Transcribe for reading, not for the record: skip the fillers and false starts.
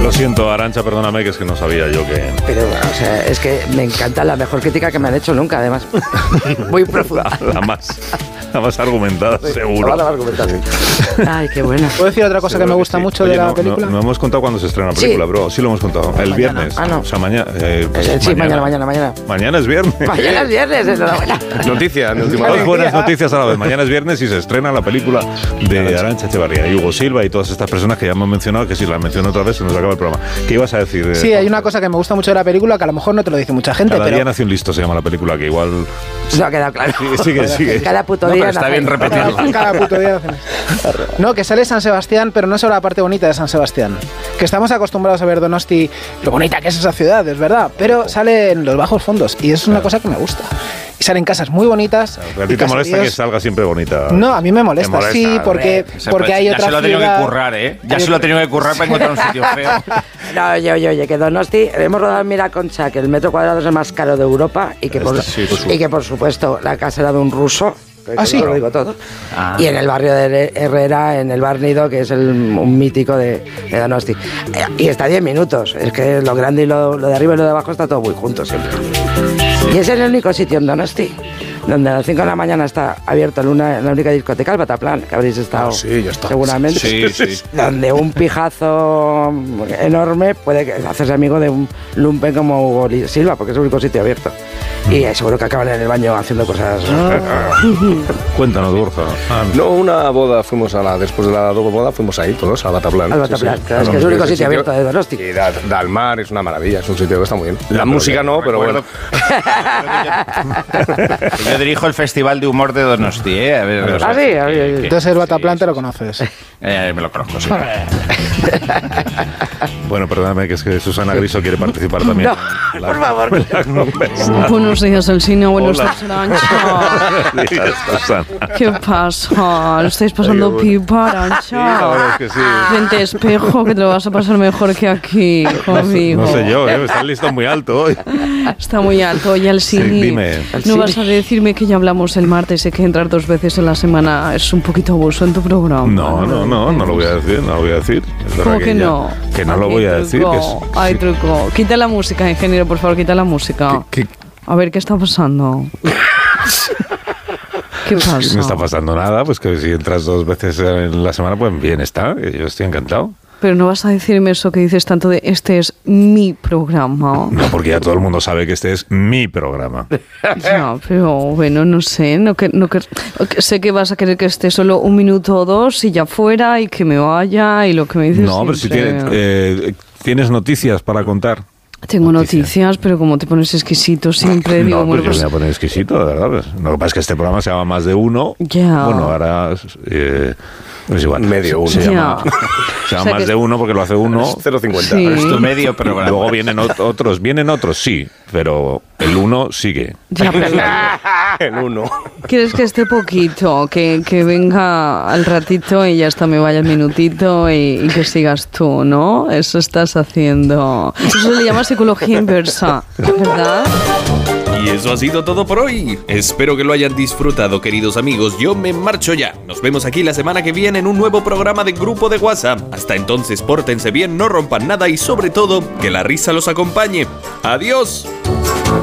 Lo siento, Arantxa, perdóname, que es que no sabía yo que... Pero, o sea, es que me encanta, la mejor crítica que me han hecho nunca, además. Muy profunda. La más argumentada, seguro. La más argumentada. Ay, qué buena. ¿Puedo decir otra cosa que me gusta mucho de la película? No hemos contado cuándo se estrena la película, bro. Sí lo hemos contado. El viernes. Ah, no. O sea, mañana. Sí, mañana. Mañana es viernes. Mañana es viernes, enhorabuena. Noticia, mi última Dos buenas noticias a la vez. Mañana es viernes y se estrena la película de Arantxa Echevarría y Hugo Silva y todas estas personas que ya hemos mencionado, que si la menciono otra vez se nos acaba el programa. ¿Qué ibas a decir? Sí, hay una cosa que me gusta mucho de la película que a lo mejor no te lo dice mucha gente, Cada pero... día nace un listo, se llama la película, que igual... No ha quedado claro. Sigue. Cada puto día. Pero está bien repetido. Cada puto día. No, que sale San Sebastián, pero no solo la parte bonita de San Sebastián. Que estamos acostumbrados a ver Donosti, lo bonita que es esa ciudad, es verdad, pero sale en los bajos fondos y es una cosa que me gusta. Y salen casas muy bonitas. ¿A ti te molesta que salga siempre bonita? No, a mí me molesta, sí, porque hay otra ciudad... Ya se lo ha tenido que currar, ¿eh? Ya se lo ha tenido que currar para encontrar un sitio feo. No, oye, que Donosti, hemos rodado en Miraconcha, que el metro cuadrado es el más caro de Europa y que, por supuesto, la casa era de un ruso. ¿Ah, sí? Lo digo todo. Y en el barrio de Herrera, en el Bar Nido, que es un mítico de Donosti. Y está a 10 minutos. Es que lo grande y lo de arriba y lo de abajo está todo muy junto siempre. Y es el único sitio en Donosti donde a las 5 de la mañana está abierto la única discoteca, el Bataplan, que habréis estado seguramente. Sí. Donde un pijazo enorme puede hacerse amigo de un lumpen como Hugo Silva, porque es el único sitio abierto. Y seguro que acaban en el baño haciendo cosas. Cuéntanos, Borja. No, una boda después de la doble boda fuimos ahí todos, al Bataplan. Al Bataplan, claro, es que es el único sitio abierto de Donosti. Y da al mar, es una maravilla, es un sitio que está muy bien. La música no, pero bueno. Yo dirijo el Festival de Humor de Donosti, ¿eh? A ver, ¿Ah, sí? Entonces el Bataplan te lo conoces. Me lo conozco, sí. Bueno, perdóname, que es que Susana Griso quiere participar también. No, por favor. Buenos días, Alsina. Buenos días, Arantxa. Susana. ¿Qué pasa? ¿Lo estáis pasando pipa, Arantxa? Sí, la verdad es que sí. Vente, espejo, que te lo vas a pasar mejor que aquí conmigo. No sé yo, está el listón muy alto hoy. Está muy alto. Y Alsina, Sí, dime. ¿no vas a decirme que ya hablamos el martes y que entrar 2 veces en la semana es un poquito abuso en tu programa? No lo voy a decir. Es ¿Cómo verdad que no? Que no lo voy a decir. Hay truco. Quita la música, ingeniero, por favor, quita la música. A ver, ¿qué está pasando? ¿Qué pasa? No está pasando nada, pues que si entras 2 veces en la semana, pues bien está. Yo estoy encantado. Pero no vas a decirme eso que dices tanto de este es mi programa. No, porque ya todo el mundo sabe que este es mi programa. Ya, pero bueno, no sé. Sé que vas a querer que esté solo 1 minuto o 2 y ya fuera y que me vaya y lo que me dices. No, pero si tienes noticias para contar. Tengo noticias, pero como te pones exquisito siempre, digo, pues yo me voy a poner exquisito, de verdad. Pues. Lo que pasa es que este programa se llama Más de Uno. Ya. Bueno, ahora es igual. Medio uno. Se llama Más de Uno porque lo hace uno. 0,50. Sí. Es tu medio programa. Luego vienen otros, sí, pero el uno sigue. Ya, pero El uno. ¿quieres que esté poquito? Que venga al ratito y ya hasta me vaya el minutito y que sigas tú, ¿no? Eso estás haciendo. Eso se le llama psicología inversa, ¿verdad? Y eso ha sido todo por hoy. Espero que lo hayan disfrutado, queridos amigos. Yo me marcho ya. Nos vemos aquí la semana que viene en un nuevo programa de Grupo de WhatsApp. Hasta entonces, pórtense bien, no rompan nada y sobre todo, que la risa los acompañe. ¡Adiós!